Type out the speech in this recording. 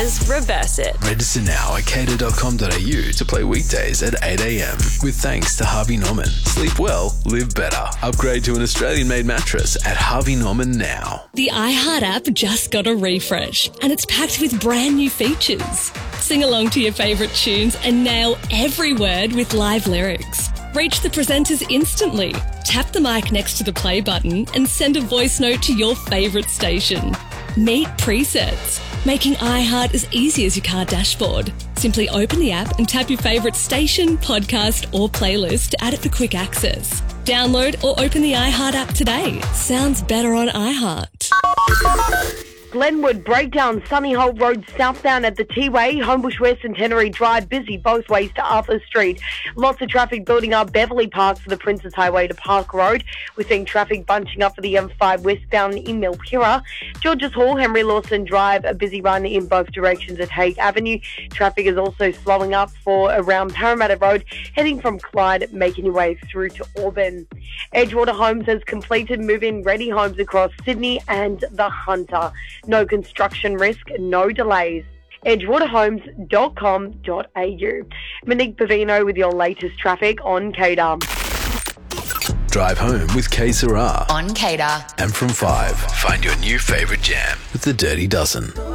is Reverse It. Register now at cater.com.au to play weekdays at 8 a.m. with thanks to Harvey Norman. Sleep well, live better. Upgrade to an Australian-made mattress at Harvey Norman now. The iHeart app just got a refresh and it's packed with brand new features. Sing along to your favourite tunes and nail every word with live lyrics. Reach the presenters instantly. Tap the mic next to the play button and send a voice note to your favourite station. Meet presets, making iHeart as easy as your car dashboard. Simply open the app and tap your favourite station, podcast or playlist to add it for quick access. Download or open the iHeart app today. Sounds better on iHeart. Glenwood, Breakdown, Sunny Holt Road southbound at the T-Way, Homebush West and Centenary Drive, busy both ways to Arthur Street. Lots of traffic building up Beverley Park for the Princess Highway to Park Road. We're seeing traffic bunching up for the M5 westbound in Milpira. Georges Hall, Henry Lawson Drive, a busy run in both directions at Hague Avenue. Traffic is also slowing up for around Parramatta Road, heading from Clyde, making your way through to Auburn. Edgewater Homes has completed move-in ready homes across Sydney and the Hunter. No construction risk, no delays. edgewaterhomes.com.au. Monique Pavino with your latest traffic on Cater. Drive home with K Sarah On Cater. and from 5. Find your new favourite jam with the Dirty Dozen.